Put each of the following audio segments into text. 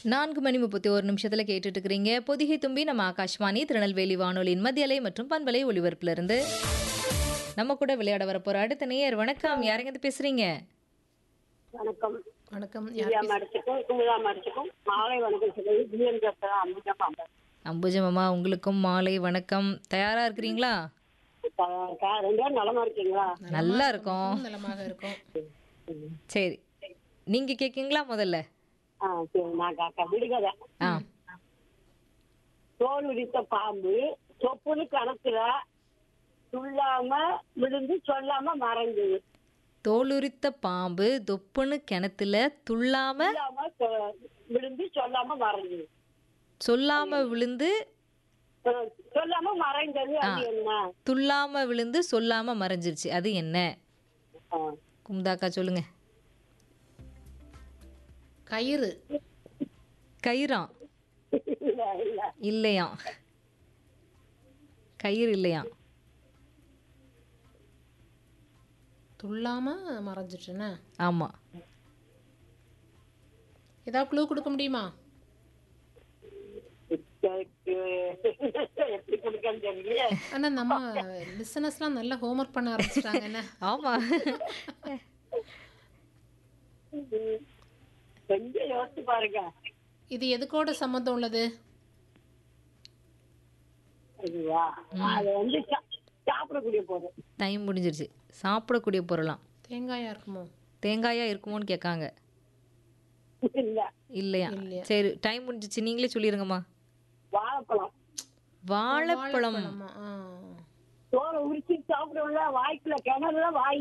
4:31 கேட்டுட்டு இருக்கிறீங்க. பொதிகை தும்பி நம்ம ஆகாஷ்வாணி திருநெல்வேலி வானொலியின் மத்தியலை மற்றும் பண்பலை ஒலிபரப்புல இருந்து நம்ம கூட விளையாட வரப்போற அடுத்த நேயர். வணக்கம், யாருங்க பேசுறீங்க? வணக்கம். வணக்கம். திவ்யா மேடத்துக்கும் குமுதா மேடத்துக்கும் மாலை வணக்கம் சொல்லி ஜிஎன் பேசுறேன். அம்பிகா பாம்பன். அம்புஜமாமா, உங்களுக்கும் மாலை வணக்கம். தயாரா இருக்கிறீங்களா? ரெண்டு பேரும் நலமா இருக்கீங்களா? நல்லா இருக்கோம். நலமாக இருக்கும். சரி, நீங்க கேக்கீங்களா முதல்ல? சரி, நான் காக்கா விடுகதை. ஆ, தோல் உரித்த பாம்பு சொப்புன்னு கணக்குல துள்ளாம விழுந்து சொல்லாம மறைஞ்சது. தோலுரித்த பாம்பு தொப்புன்னு கிணத்துல துள்ளாம விழுந்து சொல்லாம மறைஞ்சது. சொல்லாம விழுந்து சொல்லாம மறைஞ்சது. அது என்ன? துள்ளாம விழுந்து சொல்லாம மறைஞ்சிருச்சு. அது என்ன? குமுதாக்கா சொல்லுங்க. கயிறு. கயிறாம்? இல்ல இல்ல இல்லையா, கயிறு இல்லையா. துள்ளாம மறைஞ்சிட்டுன்னு. ஆமா. ஏதாவது க்ளூ கொடுக்க முடியுமா? எப்படி கொடுக்கன்னு தெரியல. ஆனா நம்ம லிசனர்ஸ்லாம் நல்லா ஹோம்ஒர்க் பண்ண ஆரம்பிச்சிட்டாங்க. என்ன? ஆமா. கொஞ்சம் யோசிச்சு பாருங்க. இது எதுக்கோட சம்மந்தம் உள்ளது? அதுவா? அது வந்து சாப்பிடக்கூடிய பொருள். டைம் முடிஞ்சிருச்சு. சாப்பிடக்கூடிய பொருளாம். தேங்காயா இருக்குமோ? தேங்காயா இருக்குமோன்னு கேட்காங்க. இல்ல இல்லையா? இல்லையா. சரி, டைம் முடிஞ்சிச்சு. நீங்களே சொல்லிருங்கம்மா. வாழைப்பழம். வாழைப்பழம். வாழைப்பழமா? தோலை உரிச்சு சாப்பிடுவோம்ல, வாய்க்குள்ள கிணறுல வாய்.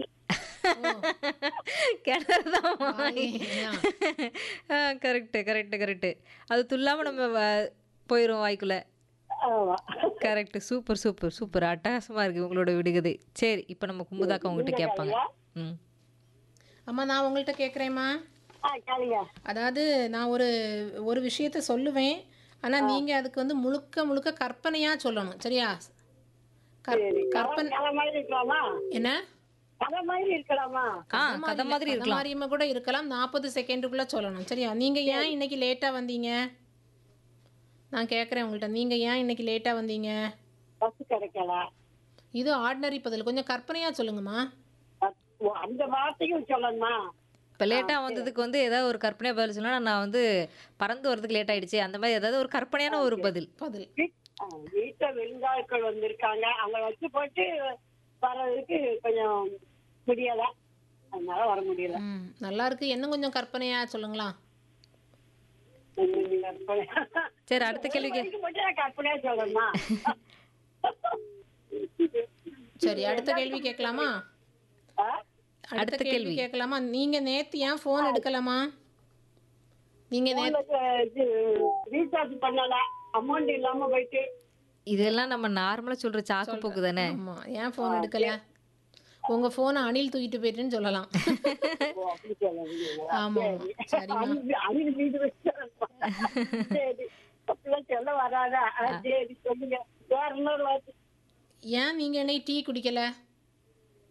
கிணறுதான். வாய். Correct correct correct. அது துள்ளாம நம்ம போயிரும் வாய்க்குள்ள. ஆமா. கரெக்ட். Super super super. அட்டகாசமா இருக்கு உங்களோட விடுகதை. சரி, இப்போ நம்ம குமுதாக்கா உங்ககிட்ட கேட்பாங்க. ம், அம்மா, நான் உங்கள்கிட்ட கேட்குறேம்மா. கேளுங்க. அதாவது நான் ஒரு ஒரு விஷயத்த சொல்லுவேன். ஆனால் நீங்கள் அதுக்கு வந்து முழுக்க முழுக்க கற்பனையாக சொல்லணும். சரியா? கற்பனை. கதை மாதிரி இருக்கலாமா? என்ன? கதை மாதிரி இருக்கலாமா? கதை மாதிரி இருக்கலாம். மாதிரியுமா கூட இருக்கலாம். 40 செகண்டுக்குள்ளே சொல்லணும். சரியா? நீங்கள் ஏன் இன்னைக்கு லேட்டாக வந்தீங்க? நான் கேட்குறேன் உங்கள்கிட்ட, நீங்கள் ஏன் இன்னைக்கு லேட்டாக வந்தீங்க? பஸ் கிடைக்கல. இது ஆர்டினரி பதில். கொஞ்சம் கற்பனையாக சொல்லுங்கம்மா. அந்த வார்த்தையும் சொல்லணுமா? இப்போ லேட்டாக வந்ததுக்கு வந்து ஏதாவது ஒரு கற்பனையாக பதில் சொன்னா, நான் வந்து பறந்து வரதுக்கு லேட் ஆயிடுச்சு, அந்த மாதிரி ஏதாவது ஒரு கற்பனையான ஒரு பதில். வீட்டுல விருந்தாட்கள் வந்திருக்காங்க, அவங்க வச்சு போட்டு வர்றதுக்கு கொஞ்சம் முடியல, அதனால வர முடியல. நல்லா இருக்கு. இன்னும் கொஞ்சம் கற்பனையாக சொல்லுங்களா? சரி, அடுத்த கேள்விக்கு. கற்பனையா சொல்லணுமா? சரி, அடுத்த கேள்வி கேட்கலாமா? அடுத்த கேள்வி கேட்கலாமா? நீங்க நேத்து ஏன் போன் எடுக்கலாமா? நீங்க ரீசார்ஜ் பண்ணல, அமௌண்ட் இல்லாம போயிட்டு. இதெல்லாம் நம்ம நார்மலா சொல்ற சாக்கு போக்கு தானே. ஆமா, ஏன் போன் எடுக்கல? உங்க போனை அணில் தூக்கிட்டு போயிட்டுன்னு சொல்லலாம். ஆமா, சரிம்மா. சொல்ல வராதா? சரி சொல்லுங்க. வேற இன்னொரு வார்த்தை. ஏன் நீங்க என்ன டீ குடிக்கல?